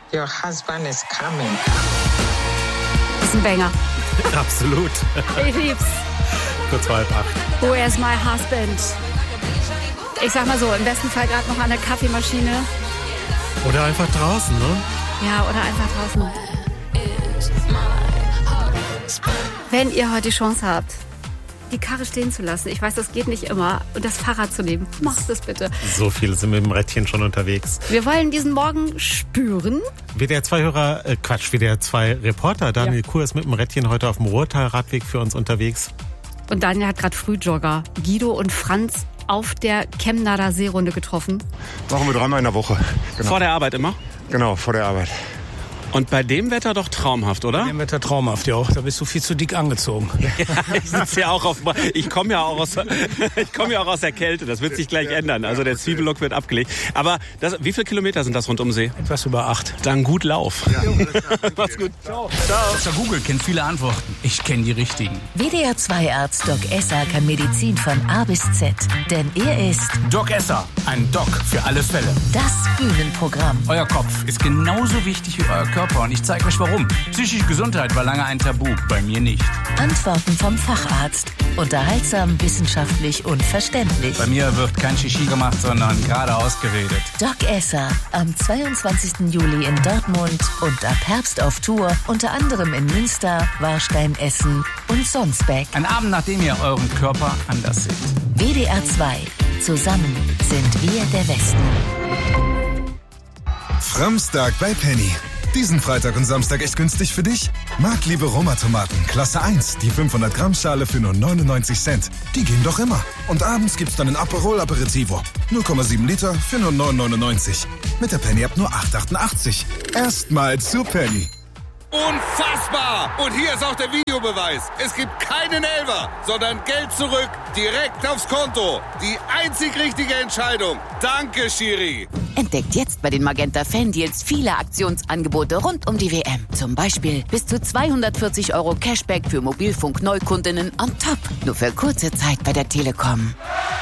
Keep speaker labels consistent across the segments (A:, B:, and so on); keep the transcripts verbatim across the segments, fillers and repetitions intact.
A: Your husband is coming.
B: Das ist ein Banger.
C: Absolut.
B: Ich lieb's.
C: Kurz vor halb acht.
B: Where's my husband? Ich sag mal so, im besten Fall gerade noch an der Kaffeemaschine.
C: Oder einfach draußen, ne?
B: Ja, oder einfach draußen. Wenn ihr heute die Chance habt, die Karre stehen zu lassen, ich weiß, das geht nicht immer, und das Fahrrad zu nehmen, macht das bitte.
C: So viele sind mit dem Rädchen schon unterwegs.
B: Wir wollen diesen Morgen spüren.
C: W D R zwei Hörer, äh Quatsch, W D R zwei Reporter Daniel ja. Kuhr ist mit dem Rädchen heute auf dem Ruhrtal-Radweg für uns unterwegs.
B: Und Daniel hat gerade Frühjogger Guido und Franz auf der Chemnader Seerunde getroffen.
D: Machen wir dreimal in der Woche. Genau.
E: Vor der Arbeit immer?
D: Genau, vor der Arbeit.
E: Und bei dem Wetter doch traumhaft, oder?
F: Bei dem Wetter traumhaft, ja. Da bist du viel zu dick angezogen.
E: Ja, ich sitze ja auch auf. Ich komme ja auch aus. Ich komme ja auch aus der Kälte. Das wird sich gleich ändern. Also der Zwiebellook wird abgelegt. Aber das, wie viele Kilometer sind das rund um See?
F: Etwas über acht.
E: Dann gut Lauf.
D: Ja,
E: mach's gut. Ciao.
F: Ciao. Mister Google kennt viele Antworten. Ich kenne die richtigen.
G: W D R zwei Arzt Doc Esser kann Medizin von A bis Z. Denn er ist
F: Doc Esser, ein Doc für alle Fälle.
G: Das Bühnenprogramm.
F: Euer Kopf ist genauso wichtig wie euer Körper und ich zeige euch warum. Psychische Gesundheit war lange ein Tabu, bei mir nicht.
G: Antworten vom Facharzt. Unterhaltsam, wissenschaftlich und verständlich.
F: Bei mir wird kein Shishi gemacht, sondern geradeaus geredet.
G: Doc Esser am zweiundzwanzigsten Juli in Dortmund und ab Herbst auf Tour, unter anderem in Münster, Warstein, Essen und Sonsbeck.
F: Ein Abend, nachdem ihr euren Körper anders seht.
G: W D R zwei. Zusammen sind wir der Westen.
H: Framstag bei Penny. Diesen Freitag und Samstag echt günstig für dich? Marktliebe Roma-Tomaten, Klasse eins, die fünfhundert Gramm Schale für nur neunundneunzig Cent. Die gehen doch immer. Und abends gibt's dann ein Aperol Aperitivo. null Komma sieben Liter für nur neun neunundneunzig. Mit der Penny-App nur acht achtundachtzig. Erstmal zu Penny.
I: Unfassbar! Und hier ist auch der Videobeweis. Es gibt keinen Elfer, sondern Geld zurück, direkt aufs Konto. Die einzig richtige Entscheidung. Danke, Schiri.
J: Entdeckt jetzt bei den Magenta Fan-Deals viele Aktionsangebote rund um die W M. Zum Beispiel bis zu zweihundertvierzig Euro Cashback für Mobilfunk-Neukundinnen on top. Nur für kurze Zeit bei der Telekom.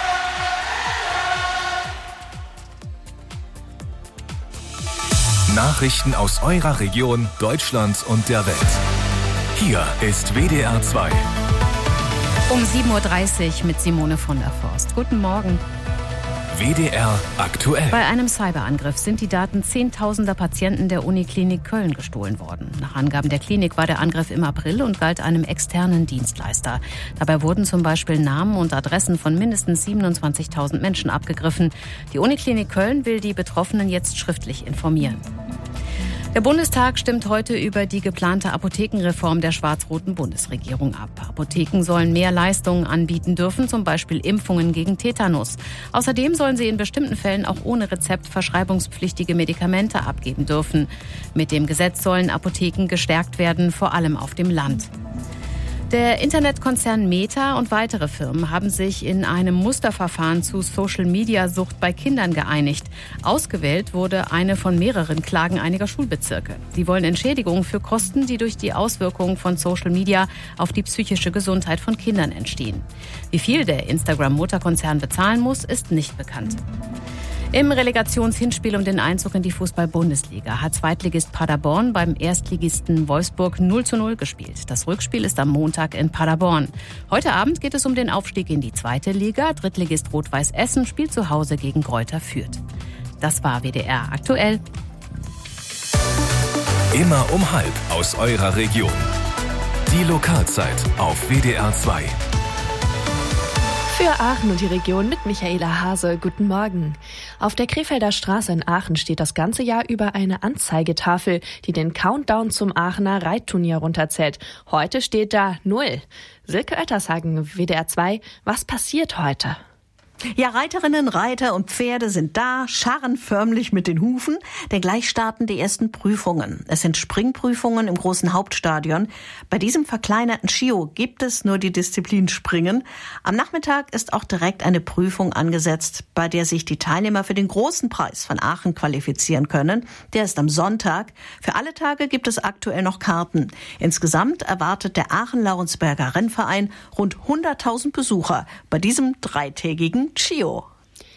K: Nachrichten aus eurer Region, Deutschlands und der Welt. Hier ist W D R zwei.
B: Um sieben Uhr dreißig mit Simone von der Forst. Guten Morgen.
K: W D R aktuell.
B: Bei einem Cyberangriff sind die Daten zehntausender Patienten der Uniklinik Köln gestohlen worden. Nach Angaben der Klinik war der Angriff im April und galt einem externen Dienstleister. Dabei wurden zum Beispiel Namen und Adressen von mindestens siebenundzwanzigtausend Menschen abgegriffen. Die Uniklinik Köln will die Betroffenen jetzt schriftlich informieren. Der Bundestag stimmt heute über die geplante Apothekenreform der schwarz-roten Bundesregierung ab. Apotheken sollen mehr Leistungen anbieten dürfen, zum Beispiel Impfungen gegen Tetanus. Außerdem sollen sie in bestimmten Fällen auch ohne Rezept verschreibungspflichtige Medikamente abgeben dürfen. Mit dem Gesetz sollen Apotheken gestärkt werden, vor allem auf dem Land. Der Internetkonzern Meta und weitere Firmen haben sich in einem Musterverfahren zu Social-Media-Sucht bei Kindern geeinigt. Ausgewählt wurde eine von mehreren Klagen einiger Schulbezirke. Sie wollen Entschädigung für Kosten, die durch die Auswirkungen von Social Media auf die psychische Gesundheit von Kindern entstehen. Wie viel der Instagram-Mutterkonzern bezahlen muss, ist nicht bekannt. Im Relegationshinspiel um den Einzug in die Fußball-Bundesliga hat Zweitligist Paderborn beim Erstligisten Wolfsburg null zu null gespielt. Das Rückspiel ist am Montag in Paderborn. Heute Abend geht es um den Aufstieg in die zweite Liga. Drittligist Rot-Weiß Essen spielt zu Hause gegen Greuther Fürth. Das war W D R aktuell.
K: Immer um halb aus eurer Region. Die Lokalzeit auf W D R zwei.
L: Für Aachen und die Region mit Michaela Hase. Guten Morgen. Auf der Krefelder Straße in Aachen steht das ganze Jahr über eine Anzeigetafel, die den Countdown zum Aachener Reitturnier runterzählt. Heute steht da null. Silke Oettershagen, W D R zwei. Was passiert heute?
M: Ja, Reiterinnen, Reiter und Pferde sind da, scharren förmlich mit den Hufen, denn gleich starten die ersten Prüfungen. Es sind Springprüfungen im großen Hauptstadion. Bei diesem verkleinerten Schio gibt es nur die Disziplin Springen. Am Nachmittag ist auch direkt eine Prüfung angesetzt, bei der sich die Teilnehmer für den großen Preis von Aachen qualifizieren können. Der ist am Sonntag. Für alle Tage gibt es aktuell noch Karten. Insgesamt erwartet der Aachen-Laurensberger Rennverein rund hunderttausend Besucher bei diesem dreitägigen Chio.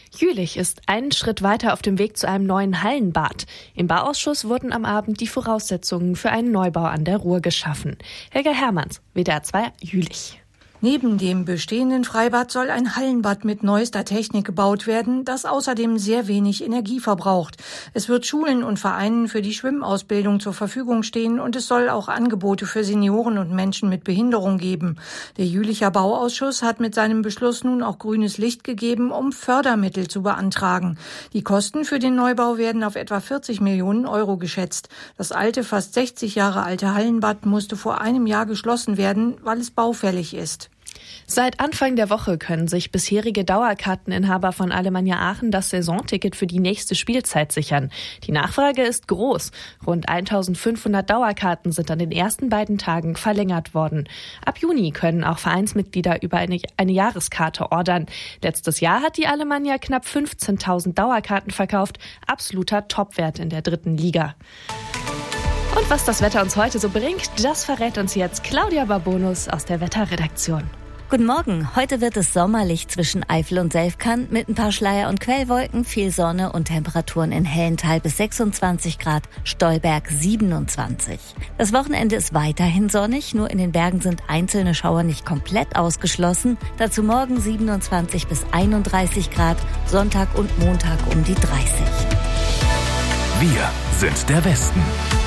L: Jülich ist einen Schritt weiter auf dem Weg zu einem neuen Hallenbad. Im Bauausschuss wurden am Abend die Voraussetzungen für einen Neubau an der Ruhr geschaffen. Helga Hermanns, W D R zwei Jülich.
N: Neben dem bestehenden Freibad soll ein Hallenbad mit neuester Technik gebaut werden, das außerdem sehr wenig Energie verbraucht. Es wird Schulen und Vereinen für die Schwimmausbildung zur Verfügung stehen und es soll auch Angebote für Senioren und Menschen mit Behinderung geben. Der Jülicher Bauausschuss hat mit seinem Beschluss nun auch grünes Licht gegeben, um Fördermittel zu beantragen. Die Kosten für den Neubau werden auf etwa vierzig Millionen Euro geschätzt. Das alte, fast sechzig Jahre alte Hallenbad musste vor einem Jahr geschlossen werden, weil es baufällig ist.
L: Seit Anfang der Woche können sich bisherige Dauerkarteninhaber von Alemannia Aachen das Saisonticket für die nächste Spielzeit sichern. Die Nachfrage ist groß. Rund eintausendfünfhundert Dauerkarten sind an den ersten beiden Tagen verlängert worden. Ab Juni können auch Vereinsmitglieder über eine, eine Jahreskarte ordern. Letztes Jahr hat die Alemannia knapp fünfzehntausend Dauerkarten verkauft. Absoluter Topwert in der dritten Liga. Und was das Wetter uns heute so bringt, das verrät uns jetzt Claudia Barbonus aus der Wetterredaktion.
O: Guten Morgen. Heute wird es sommerlich zwischen Eifel und Selfkant mit ein paar Schleier- und Quellwolken, viel Sonne und Temperaturen in Hellental bis sechsundzwanzig Grad, Stolberg siebenundzwanzig. Das Wochenende ist weiterhin sonnig, nur in den Bergen sind einzelne Schauer nicht komplett ausgeschlossen. Dazu morgen siebenundzwanzig bis einunddreißig Grad, Sonntag und Montag um die dreißig.
K: Wir sind der Westen.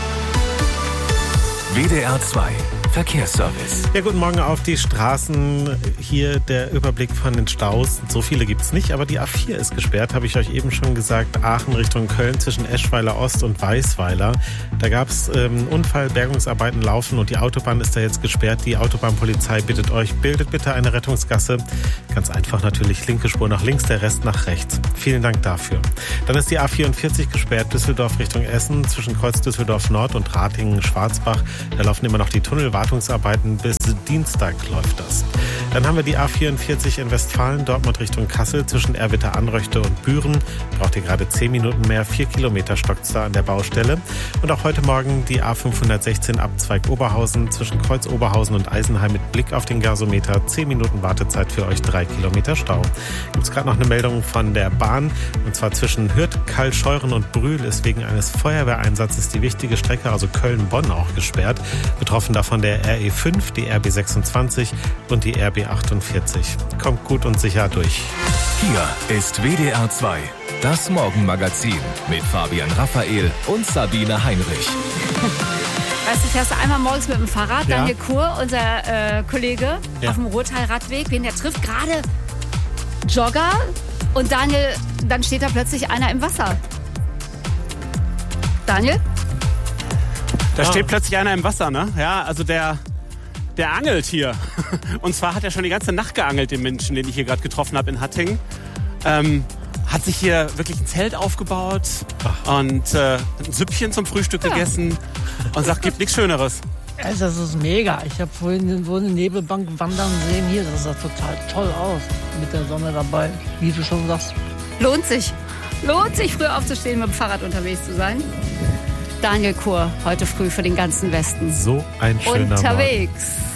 K: W D R zwei Verkehrsservice.
C: Ja, guten Morgen auf die Straßen. Hier der Überblick von den Staus. So viele gibt's nicht, aber die A vier ist gesperrt, habe ich euch eben schon gesagt. Aachen Richtung Köln zwischen Eschweiler Ost und Weißweiler. Da gab's ähm, Unfall, Bergungsarbeiten laufen und die Autobahn ist da jetzt gesperrt. Die Autobahnpolizei bittet euch, bildet bitte eine Rettungsgasse. Ganz einfach natürlich, linke Spur nach links, der Rest nach rechts. Vielen Dank dafür. Dann ist die A vierundvierzig gesperrt, Düsseldorf Richtung Essen zwischen Kreuz Düsseldorf Nord und Ratingen-Schwarzbach. Da laufen immer noch die Tunnelwartungsarbeiten. Bis Dienstag läuft das. Dann haben wir die A vierundvierzig in Westfalen, Dortmund Richtung Kassel zwischen Erwitter Anröchte und Büren. Braucht ihr gerade zehn Minuten mehr, vier Kilometer stockt's da an der Baustelle. Und auch heute Morgen die A fünfhundertsechzehn Abzweig Oberhausen zwischen Kreuz Oberhausen und Eisenheim mit Blick auf den Gasometer. zehn Minuten Wartezeit für euch, drei Kilometer Stau. Gibt's gerade noch eine Meldung von der Bahn und zwar zwischen Hürth, Kallscheuren und Brühl ist wegen eines Feuerwehreinsatzes die wichtige Strecke, also Köln-Bonn, auch gesperrt. Betroffen davon der R E fünf, die R B sechsundzwanzig und die R B achtundvierzig. Kommt gut und sicher durch.
K: Hier ist W D R zwei, das Morgenmagazin mit Fabian Raphael und Sabine Heinrich.
P: Weißt du, fährst du einmal morgens mit dem Fahrrad,
C: Ja.
P: Daniel Kur, unser äh, Kollege,
C: Ja.
P: auf dem Ruhrtal-Radweg, wen der trifft, gerade Jogger und Daniel, dann steht da plötzlich einer im Wasser. Daniel?
E: Da steht plötzlich einer im Wasser, ne? Ja, also der, der angelt hier. Und zwar hat er schon die ganze Nacht geangelt, den Menschen, den ich hier gerade getroffen habe in Hattingen. Ähm, hat sich hier wirklich ein Zelt aufgebaut und äh, ein Süppchen zum Frühstück
Q: Ja.
E: gegessen und sagt, gibt nichts Schöneres.
Q: Also das ist mega. Ich habe vorhin so eine Nebelbank wandern sehen. Hier, das sah total toll aus. Mit der Sonne dabei, wie du schon sagst.
P: Lohnt sich. Lohnt sich, früh aufzustehen, mit dem Fahrrad unterwegs zu sein. Daniel Kur, heute früh für den ganzen Westen.
C: So ein schöner
P: Unterwegs.
C: Morgen.